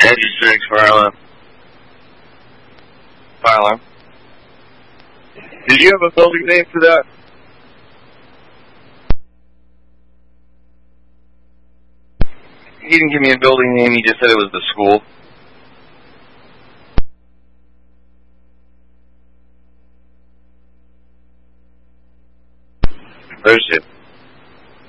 Engine 6, fire alarm. Fire alarm. Did you have a building name for that? He didn't give me a building name, he just said it was the school. Third shift.